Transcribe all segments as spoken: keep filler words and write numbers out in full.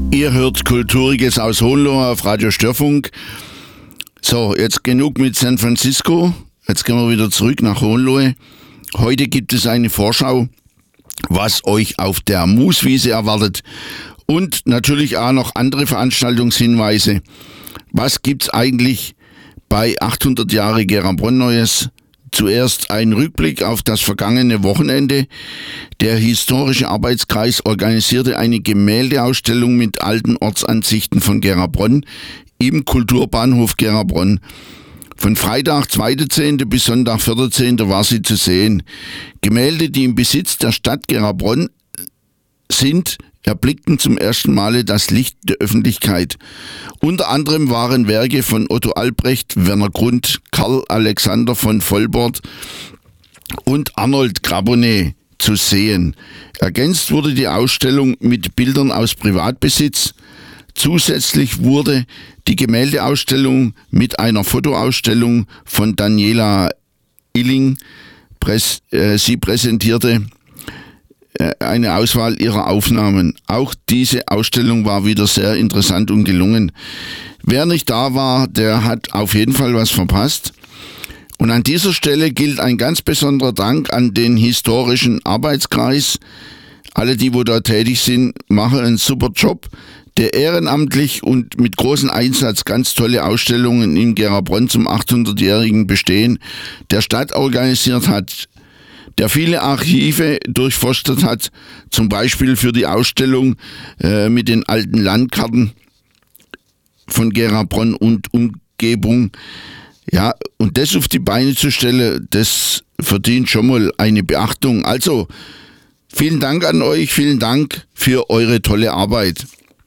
Ihr hört Kulturiges aus Hohenlohe auf Radio Störfunk. So, jetzt genug mit San Francisco. Jetzt gehen wir wieder zurück nach Hohenlohe. Heute gibt es eine Vorschau, was euch auf der Mooswiese erwartet. Und natürlich auch noch andere Veranstaltungshinweise. Was gibt's eigentlich bei achthundert Jahre Gera-Bronn Neues? Zuerst ein Rückblick auf das vergangene Wochenende. Der Historische Arbeitskreis organisierte eine Gemäldeausstellung mit alten Ortsansichten von Gera-Bronn im Kulturbahnhof Gera-Bronn. Von Freitag zweiter zehnter bis Sonntag vierter zehnter war sie zu sehen. Gemälde, die im Besitz der Stadt Gera-Bronn sind, erblickten zum ersten Male das Licht der Öffentlichkeit. Unter anderem waren Werke von Otto Albrecht, Werner Grund, Karl Alexander von Vollbord und Arnold Grabonet zu sehen. Ergänzt wurde die Ausstellung mit Bildern aus Privatbesitz. Zusätzlich wurde die Gemäldeausstellung mit einer Fotoausstellung von Daniela Illing, präs, äh, sie präsentierte eine Auswahl ihrer Aufnahmen. Auch diese Ausstellung war wieder sehr interessant und gelungen. Wer nicht da war, der hat auf jeden Fall was verpasst. Und an dieser Stelle gilt ein ganz besonderer Dank an den Historischen Arbeitskreis. Alle, die wo da tätig sind, machen einen super Job, der ehrenamtlich und mit großem Einsatz ganz tolle Ausstellungen in Gera-Bronn zum achthundertjährigen Bestehen der Stadt organisiert hat, der viele Archive durchforstet hat, zum Beispiel für die Ausstellung äh, mit den alten Landkarten von Gera-Bronn und Umgebung. Ja, und das auf die Beine zu stellen, das verdient schon mal eine Beachtung. Also, vielen Dank an euch, vielen Dank für eure tolle Arbeit.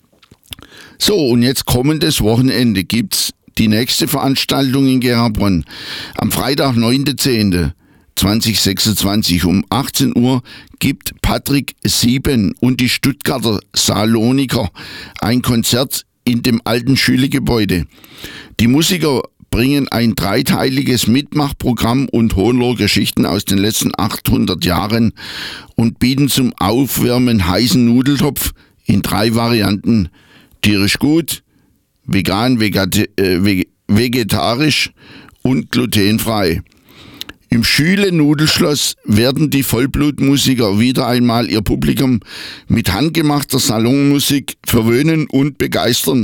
So, und jetzt kommendes Wochenende gibt's die nächste Veranstaltung in Gera-Bronn. Am Freitag, neunter zehnter zweitausendsechsundzwanzig um achtzehn Uhr gibt Patrick Sieben und die Stuttgarter Saloniker ein Konzert in dem alten Schülegebäude. Die Musiker bringen ein dreiteiliges Mitmachprogramm und Hohenloher Geschichten aus den letzten achthundert Jahren und bieten zum Aufwärmen heißen Nudeltopf in drei Varianten: tierisch gut, vegan, vegat- äh, vegetarisch und glutenfrei. Im Schüle-Nudelschloss werden die Vollblutmusiker wieder einmal ihr Publikum mit handgemachter Salonmusik verwöhnen und begeistern.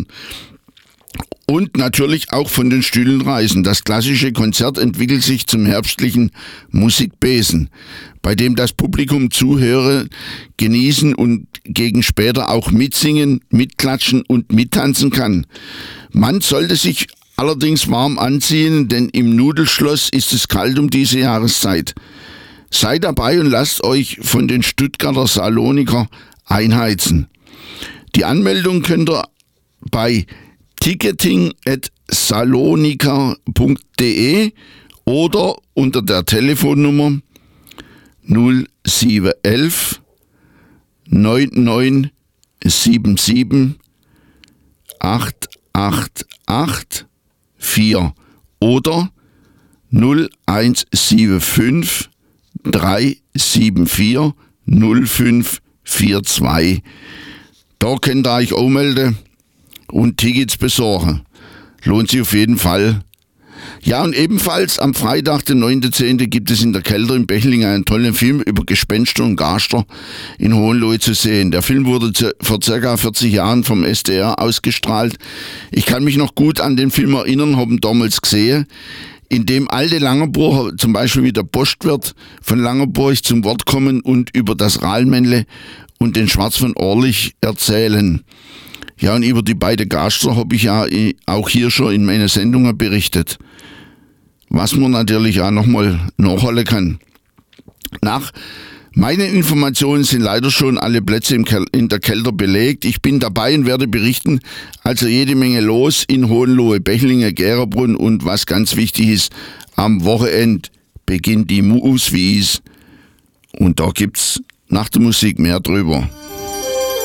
Und natürlich auch von den Stühlen reißen. Das klassische Konzert entwickelt sich zum herbstlichen Musikbesen, bei dem das Publikum Zuhörer genießen und gegen später auch mitsingen, mitklatschen und mittanzen kann. Man sollte sich allerdings warm anziehen, denn im Nudelschloss ist es kalt um diese Jahreszeit. Seid dabei und lasst euch von den Stuttgarter Saloniker einheizen. Die Anmeldung könnt ihr bei ticketing at saloniker punkt de oder unter der Telefonnummer null sieben eins eins neun neun sieben sieben acht acht acht vier oder null eins sieben fünf drei sieben vier null fünf vier zwei. Da könnt ihr euch auch melden und Tickets besorgen. Lohnt sich auf jeden Fall. Ja, und ebenfalls am Freitag, den neunter zehnter gibt es in der Kelter in Bechlingen einen tollen Film über Gespenster und Gaster in Hohenlohe zu sehen. Der Film wurde zu, vor circa vierzig Jahren vom S D R ausgestrahlt. Ich kann mich noch gut an den Film erinnern, haben damals gesehen, in dem alte Langerburger, zum Beispiel wie der Postwirt von Langerburg, zum Wort kommen und über das Rahlmännle und den Schwarz von Orlich erzählen. Ja, und über die beiden Gaster habe ich ja auch hier schon in meiner Sendungen berichtet. Was man natürlich auch nochmal nachholen kann. Nach meinen Informationen sind leider schon alle Plätze im Kel- in der Kelter belegt. Ich bin dabei und werde berichten. Also jede Menge los in Hohenlohe, Bechlingen, Gera-Bronn und was ganz wichtig ist, am Wochenende beginnt die Mooswiese. Und da gibt's nach der Musik mehr drüber.